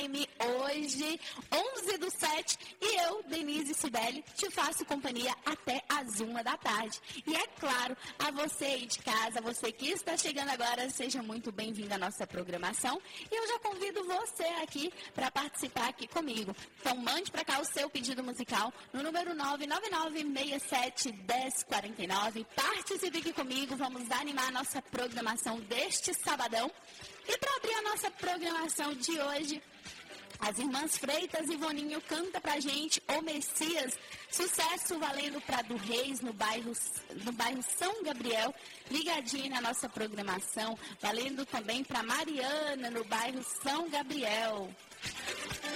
Time, hoje, 11/7, e eu, Denise Cibele, te faço companhia até às 1 da tarde. E é claro, a você aí de casa, você que está chegando agora, seja muito bem-vindo à nossa programação. E eu já convido você aqui para participar aqui comigo. Então, mande para cá o seu pedido musical no número 999671049. Participe aqui comigo, vamos animar a nossa programação deste sabadão. E para abrir a nossa programação de hoje, as irmãs Freitas e Voninho canta pra gente O Messias, sucesso valendo para do Reis, no bairro São Gabriel, ligadinho na nossa programação, valendo também para Mariana, no bairro São Gabriel.